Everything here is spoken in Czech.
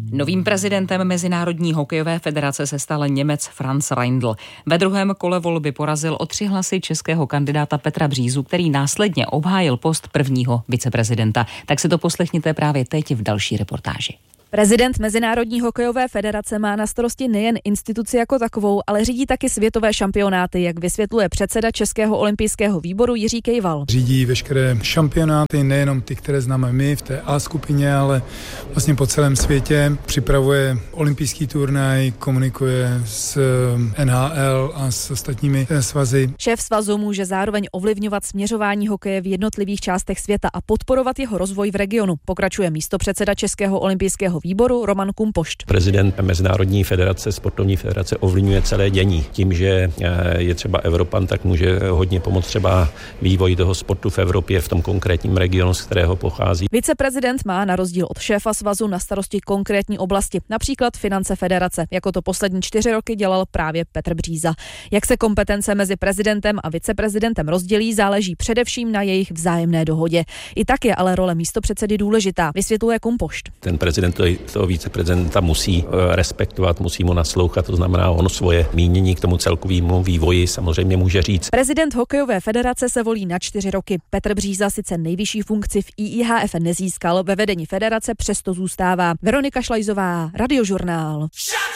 Novým prezidentem Mezinárodní hokejové federace se stal Němec Franz Reindl. Ve druhém kole volby porazil o 3 hlasy českého kandidáta Petra Břízu, který následně obhájil post prvního viceprezidenta. Tak si to poslechněte právě teď v další reportáži. Prezident Mezinárodní hokejové federace má na starosti nejen instituci jako takovou, ale řídí taky světové šampionáty, jak vysvětluje předseda Českého olympijského výboru Jiří Kejval. Řídí veškeré šampionáty, nejenom ty, které známe my v té A skupině, ale vlastně po celém světě. Připravuje olympijský turnaj, komunikuje s NHL a s ostatními svazy. Šéf svazu může zároveň ovlivňovat směřování hokeje v jednotlivých částech světa a podporovat jeho rozvoj v regionu, pokračuje místopředseda Českého olympijského výboru Roman Kumpošt. Prezident Mezinárodní federace, sportovní federace ovlivňuje celé dění. Tím, že je třeba Evropan, tak může hodně pomoct třeba vývoji toho sportu v Evropě, v tom konkrétním regionu, z kterého pochází. Viceprezident má na rozdíl od šéfa svazu na starosti konkrétní oblasti, například finance federace, jako to poslední 4 roky dělal právě Petr Bříza. Jak se kompetence mezi prezidentem a viceprezidentem rozdělí, záleží především na jejich vzájemné dohodě. I tak je ale role místopředsedy důležitá, vysvětluje Kumpošt. Ten prezident toho viceprezidenta musí respektovat, musí mu naslouchat, to znamená, on svoje mínění k tomu celkovému vývoji samozřejmě může říct. Prezident hokejové federace se volí na 4 roky. Petr Bříza sice nejvyšší funkci v IIHF nezískal, ve vedení federace přesto zůstává. Veronika Šlajzová, Radiožurnál.